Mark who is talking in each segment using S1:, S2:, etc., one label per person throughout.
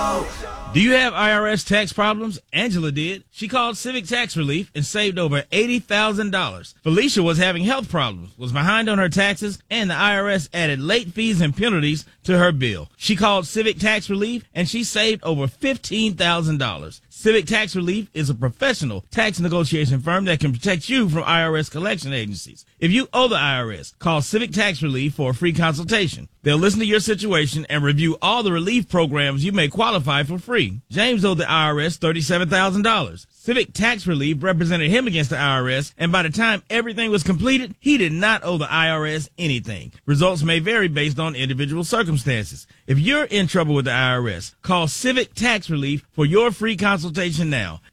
S1: Do you have IRS tax problems? Angela did. She called Civic Tax Relief and saved over $80,000. Felicia was having health problems, was behind on her taxes, and the IRS added late fees and penalties to her bill. She called Civic Tax Relief and she saved over $15,000. Civic Tax Relief is a professional tax negotiation firm that can protect you from IRS collection agencies. If you owe the IRS, call Civic Tax Relief for a free consultation. They'll listen to your situation and review all the relief programs you may qualify for free. James owed the IRS $37,000. Civic Tax Relief represented him against the IRS, and by the time everything was completed, he did not owe the IRS anything. Results may vary based on individual circumstances. If you're in trouble with the IRS, call Civic Tax Relief for your free consultation now.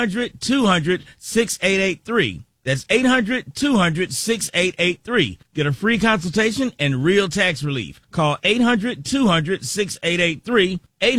S1: 800-200-6883. That's 800-200-6883. Get a free consultation and real tax relief. Call 800-200-6883.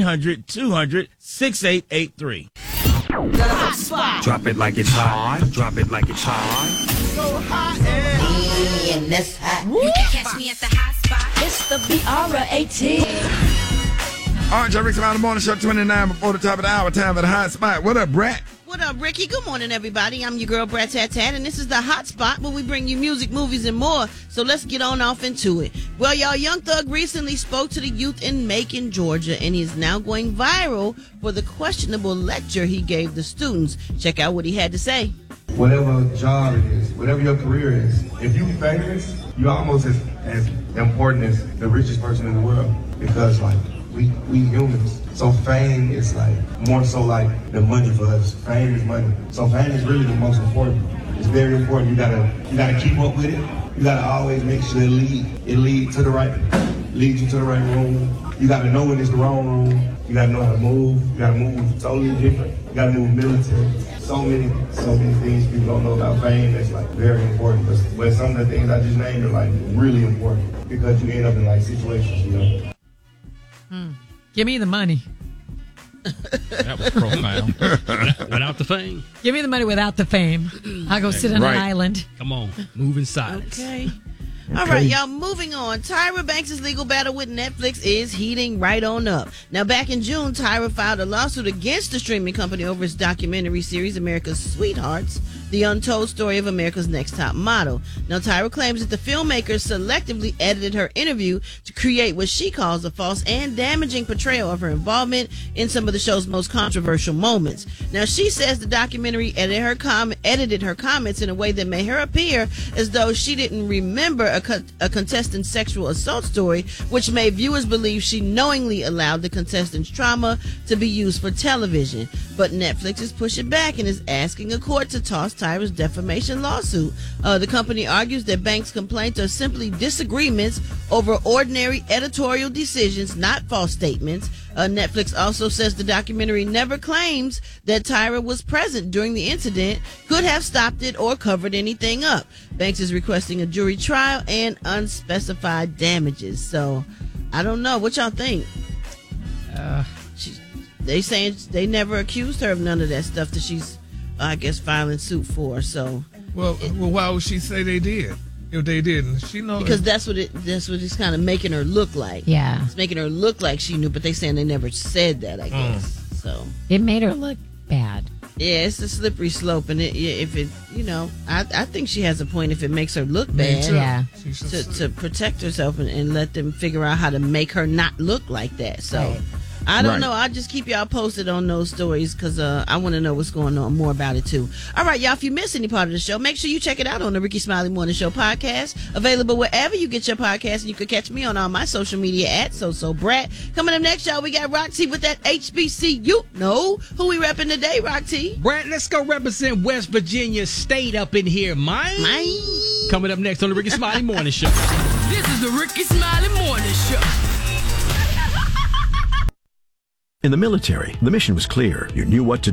S1: 800-200-6883.
S2: The hot spot.
S3: Drop it like it's hot. Drop it like it's hot.
S2: So hot and that's hot.
S4: You can catch me at the hot spot.
S2: It's the BR18.
S5: All right, Rick Smiley Morning Show, 29 before the top of the hour, time for the hot spot. What up, Brat?
S6: What up, Ricky? Good morning, everybody. I'm your girl, Brat Tat Tat, and this is the hot spot where we bring you music, movies, and more. So let's get on off into it. Well, y'all, Young Thug recently spoke to the youth in Macon, Georgia, and he is now going viral for the questionable lecture he gave the students. Check out what he had to say.
S7: Whatever job it is, whatever your career is, if you famous, you're almost as important as the richest person in the world, because like we humans. So fame is like more so like the money for us. Fame is money. So fame is really the most important. It's very important. You gotta keep up with it. You gotta always make sure it leads you to the right room. You gotta know when it's the wrong room. You gotta know how to move. You gotta move totally different. You gotta move military. So many things people don't know about fame that's like very important. But some of the things I just named are like really important because you end up in like situations, you know.
S8: Give me the money.
S9: That was profound. Without the fame.
S8: Give me the money without the fame. I'll go sit on an island.
S9: Come on. Move in silence.
S6: Okay. All right, y'all, moving on. Tyra Banks' legal battle with Netflix is heating right on up. Now, back in June, Tyra filed a lawsuit against the streaming company over its documentary series, America's Sweethearts, the untold story of America's Next Top Model. Now, Tyra claims that the filmmakers selectively edited her interview to create what she calls a false and damaging portrayal of her involvement in some of the show's most controversial moments. Now, she says the documentary edited her comments in a way that made her appear as though she didn't remember a contestant's sexual assault story, which made viewers believe she knowingly allowed the contestant's trauma to be used for television. But Netflix is pushing back and is asking a court to toss Tyra's defamation lawsuit. The company argues that Banks' complaints are simply disagreements over ordinary editorial decisions, not false statements. Netflix also says the documentary never claims that Tyra was present during the incident, could have stopped it, or covered anything up. Banks is requesting a jury trial and unspecified damages. So, I don't know. What y'all think? They saying they never accused her of none of that stuff that she's, I guess, filing suit for. So,
S5: well, why would she say they did? If they didn't, she knows.
S6: Because that's what it's kind of making her look like.
S8: Yeah,
S6: it's making her look like she knew, but they saying they never said that. I guess so.
S8: It made her look bad.
S6: Yeah, it's a slippery slope, and I think she has a point. If it makes her look bad,
S8: yeah,
S6: to protect herself and let them figure out how to make her not look like that. So. Right. I don't know. I'll just keep y'all posted on those stories because I want to know what's going on more about it too. All right, y'all, if you miss any part of the show, make sure you check it out on the Ricky Smiley Morning Show podcast, available wherever you get your podcast, and you can catch me on all my social media at SoSoBrat. Coming up next, y'all, we got Rock T with that HBCU. No, who we repping today, Rock T?
S9: Brad, let's go represent West Virginia State up in here, mine. Coming up next on the Ricky Smiley Morning Show.
S2: This is the Ricky Smiley Morning Show.
S10: In the military, the mission was clear. You knew what to